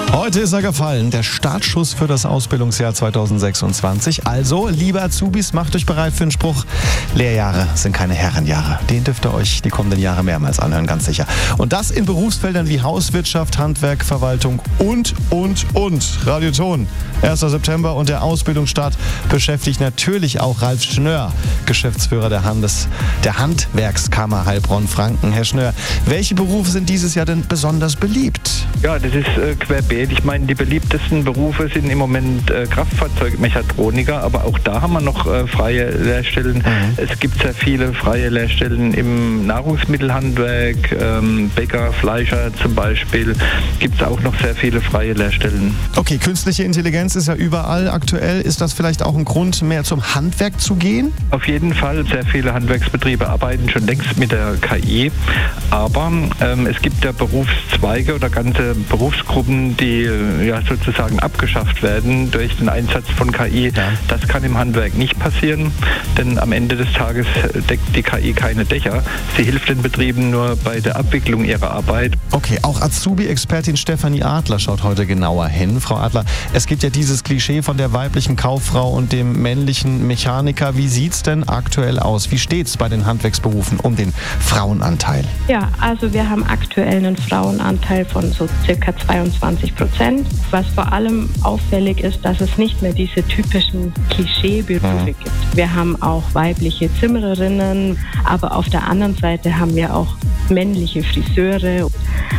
Heute ist er gefallen, der Startschuss für das Ausbildungsjahr 2026. Also, liebe Azubis, macht euch bereit für den Spruch, Lehrjahre sind keine Herrenjahre. Den dürft ihr euch die kommenden Jahre mehrmals anhören, ganz sicher. Und das in Berufsfeldern wie Hauswirtschaft, Handwerk, Verwaltung und. Radio Ton, 1. September und der Ausbildungsstart beschäftigt natürlich auch Ralf Schnörr, Geschäftsführer der Handwerkskammer Heilbronn-Franken. Herr Schnörr, welche Berufe sind dieses Jahr denn besonders beliebt? Ja, das ist querbeet. Ich meine, die beliebtesten Berufe sind im Moment Kraftfahrzeugmechatroniker, aber auch da haben wir noch freie Lehrstellen. Es gibt sehr viele freie Lehrstellen im Nahrungsmittelhandwerk, Bäcker, Fleischer zum Beispiel. Gibt es auch noch sehr viele freie Lehrstellen. Okay, künstliche Intelligenz ist ja überall aktuell. Ist das vielleicht auch ein Grund, mehr zum Handwerk zu gehen? Auf jeden Fall. Sehr viele Handwerksbetriebe arbeiten schon längst mit der KI. Aber es gibt ja Berufszweige oder ganze Berufsgruppen, die ja sozusagen abgeschafft werden durch den Einsatz von KI. Ja. Das kann im Handwerk nicht passieren, denn am Ende des Tages deckt die KI keine Dächer. Sie hilft den Betrieben nur bei der Abwicklung ihrer Arbeit. Okay, auch Azubi-Expertin Stefanie Adler schaut heute genauer hin. Frau Adler, es gibt ja dieses Klischee von der weiblichen Kauffrau und dem männlichen Mechaniker. Wie sieht's denn aktuell aus? Wie steht's bei den Handwerksberufen um den Frauenanteil? Ja, also wir haben aktuell einen Frauenanteil von so circa 22%. Was vor allem auffällig ist, dass es nicht mehr diese typischen Klischeeberufe gibt. Wir haben auch weibliche Zimmererinnen, aber auf der anderen Seite haben wir auch männliche Friseure.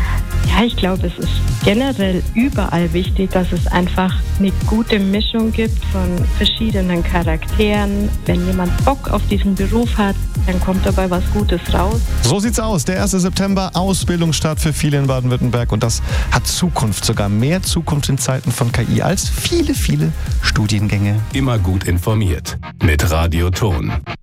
Ja, ich glaube, es ist generell überall wichtig, dass es einfach eine gute Mischung gibt von verschiedenen Charakteren. Wenn jemand Bock auf diesen Beruf hat, dann kommt dabei was Gutes raus. So sieht's aus. Der 1. September, Ausbildungsstart für viele in Baden-Württemberg. Und das hat Zukunft, sogar mehr Zukunft in Zeiten von KI als viele Studiengänge. Immer gut informiert mit Radio Ton.